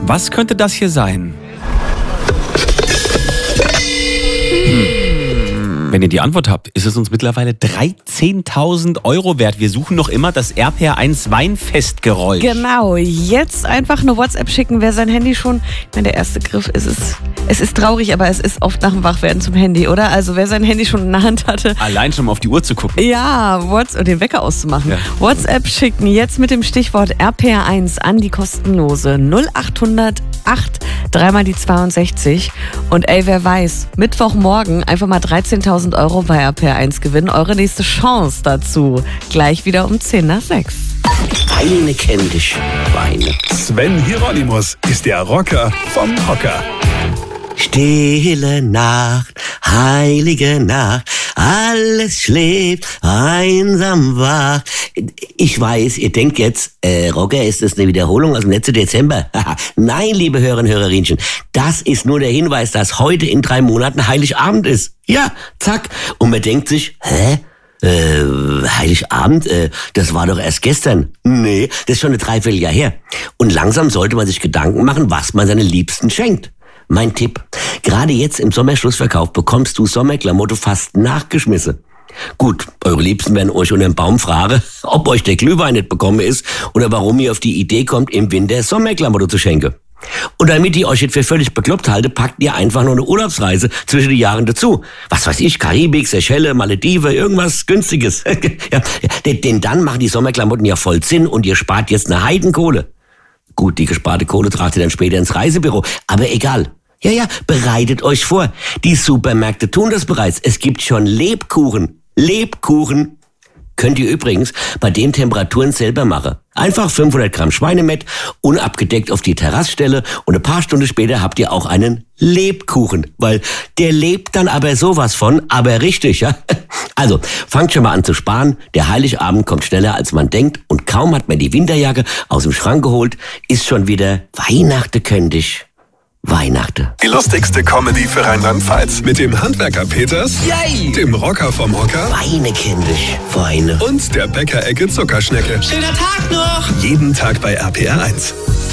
Was könnte das hier sein? Wenn ihr die Antwort habt, ist es uns mittlerweile 13.000 Euro wert. Wir suchen noch immer das RPR1 Weinfestgeräusch. Genau, jetzt einfach eine WhatsApp schicken, wer sein Handy schon... Ich meine, der erste Griff ist es ist traurig, aber es ist oft nach dem Wachwerden zum Handy, oder? Also wer sein Handy schon in der Hand hatte... Allein schon mal auf die Uhr zu gucken. Ja, den Wecker auszumachen. Ja. WhatsApp schicken, jetzt mit dem Stichwort RPR1 an die kostenlose 0800 8 3 die 62. Und ey, wer weiß, Mittwochmorgen einfach mal 13.000 Euro bei RPR1 gewinnen. Eure nächste Chance dazu. Gleich wieder um 10 nach 6. Weine kenn dich, Weine. Sven Hieronymus ist der Rocker vom Hocker. Stille Nacht, heilige Nacht, alles schläft, einsam wach. Ich weiß, ihr denkt jetzt, Rocker, ist das eine Wiederholung aus dem letzten Dezember? Nein, liebe Hörerinnen und Hörerinchen, das ist nur der Hinweis, dass heute in 3 Monaten Heiligabend ist. Ja, zack. Und man denkt sich, Heiligabend, das war doch erst gestern. Nee, das ist schon ein Dreivierteljahr her. Und langsam sollte man sich Gedanken machen, was man seinen Liebsten schenkt. Mein Tipp, gerade jetzt im Sommerschlussverkauf bekommst du Sommerklamotte fast nachgeschmissen. Gut, eure Liebsten werden euch unter dem Baum fragen, ob euch der Glühwein nicht bekommen ist oder warum ihr auf die Idee kommt, im Winter Sommerklamotte zu schenken. Und damit ihr euch nicht für völlig bekloppt haltet, packt ihr einfach noch eine Urlaubsreise zwischen den Jahren dazu. Was weiß ich, Karibik, Seychellen, Malediven, irgendwas Günstiges. Ja, denn dann machen die Sommerklamotten ja voll Sinn und ihr spart jetzt eine Heidenkohle. Gut, die gesparte Kohle tragt ihr dann später ins Reisebüro, aber egal. Ja, bereitet euch vor. Die Supermärkte tun das bereits. Es gibt schon Lebkuchen. Lebkuchen könnt ihr übrigens bei den Temperaturen selber machen. Einfach 500 Gramm Schweinemett, unabgedeckt auf die Terrasse stellen und ein paar Stunden später habt ihr auch einen Lebkuchen. Weil der lebt dann aber sowas von, aber richtig, ja. Also, fangt schon mal an zu sparen. Der Heiligabend kommt schneller, als man denkt. Und kaum hat man die Winterjacke aus dem Schrank geholt, ist schon wieder Weihnachten könntlich. Weihnachten. Die lustigste Comedy für Rheinland-Pfalz. Mit dem Handwerker Peters, Yay! dem Rocker vom Hocker Weine kenn dich, Weine. und der Bäckerecke Zuckerschnecke. Schöner Tag noch! Jeden Tag bei RPR1.